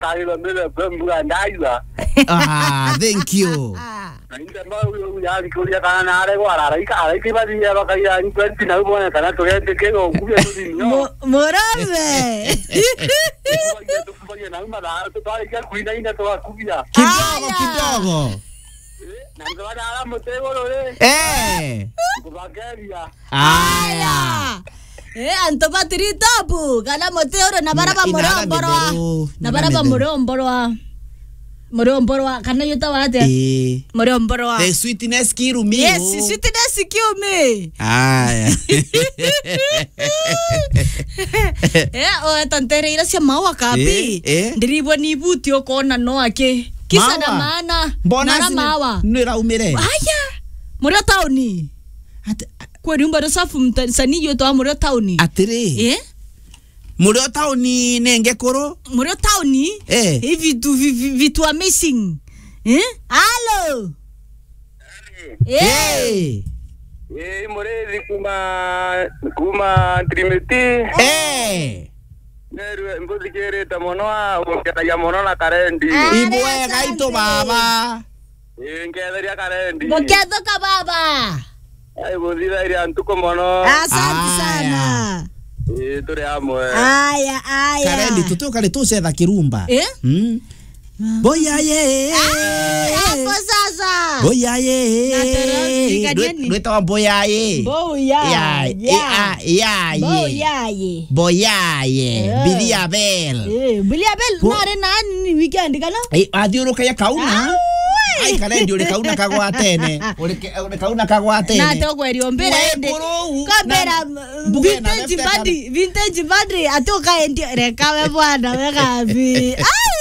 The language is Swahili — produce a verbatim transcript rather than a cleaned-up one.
Tayo mbele bembuga ndaiza. Ah, thank you. Ndio mbao ya likulia kana na ale kwa ara ika ara ika badi ya bakaya ni twenty na ubona kana to yende kego kuya tu dinyo. Morave. Tufanye na uma da to tale kia kuina ina to kuya. Kidogo kidogo. Na ndo ala motego le. Eh. Kubageria. Aya. Eh, anto batiri tapu, kala motero na baraba moromboro. Na baraba moromboro. Moromboro, kana yuta wate. Eh. Moromboro. The sweetness kill me. Yes, sweetness kill me. Aya. Eh, o tantere ira sia mawa kapi. Ndiribo ni buti okona no ake. Kisa na maana. Mbona mawa? Nira umire. Aya. Mora tauni. Kwa nyumba safu msanii yoto amuro tauni. Atire. Eh? Muro tauni nenge koro? Muro tauni? Eh. Hivi tu vitu amazing. Eh? Hello. Eh. Eh, morezi kuma kuma trimeti. Eh. Neru mbozi kere tamonoa uketa ya monona karendi. Ibwe gaito baba. Eh, ngederia karendi. Bokedo ka baba. Ai bodira iri antuko mono. Asante sana. Eh, tore amwe. Aya aya. Karendi tutoka letose kirumba. Eh? Mm. Boya ye. Hapo sasa. Boya ye. Ndio wa boya ye. Boya. Ya ya ya ye. Boya ye. Boya ye. Biliabel. Eh, Biliabel nare nani weekend kana? Eh, adioro kaya kauna. Ai Karendi ule kauna kagwa tene. Ule ule kauna kagwa tene. Na to kweri ombere ende. Kabera vintage badi, vintage badi atoka endi rekawe bwana wekabi. Ai